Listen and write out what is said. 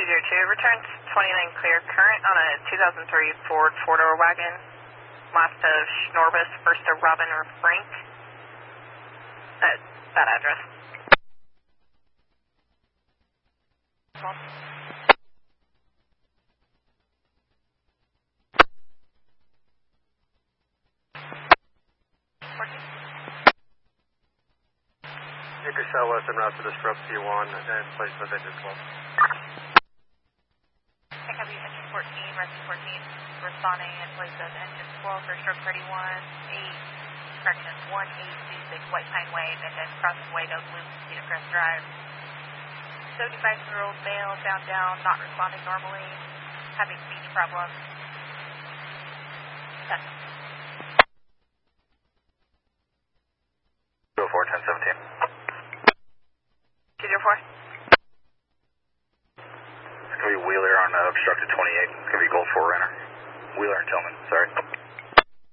Return 29 clear. Current on a 2003 Ford four-door wagon. Last of Schnorbus, first of Robin or Frank. That address. Hickory Southwest en route to the stroke C1 and place of engine 12. Copy engine 14, rescue 14, responding in place of engine 12 for stroke 31, 1826 White Pine Way, Mendez Crossing Way, Oak Loop, Cedar Crest Drive. 75-year-old male found down, not responding normally, having speech problems. That's 204, 1017. 204. It's going to be Wheeler on obstructed 28. It's going to be Gold 4 Renner. Wheeler and Tillman, sorry.